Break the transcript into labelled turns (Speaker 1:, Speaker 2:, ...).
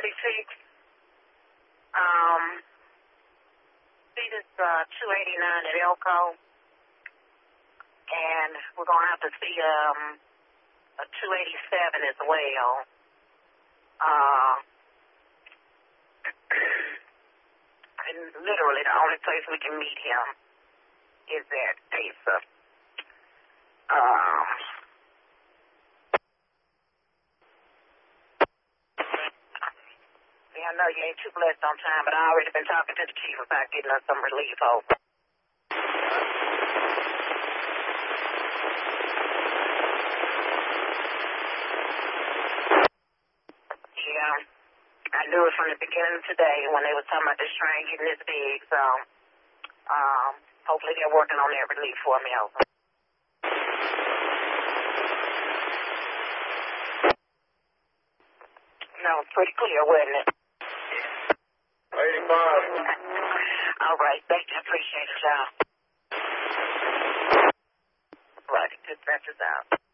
Speaker 1: 296. See this 289 at Elko, and we're going to have to see a 287 as well. And literally the only place we can meet him is at Asa. I know you ain't too blessed on time, but I already been talking to the chief about getting us some relief over. Yeah, I knew it from the beginning of today when they was talking about this train getting this big, so hopefully they're working on that relief for me over. No, pretty clear, wasn't it?
Speaker 2: 85.
Speaker 1: All right, thank you. Appreciate it, y'all. Right, dispatcher's out.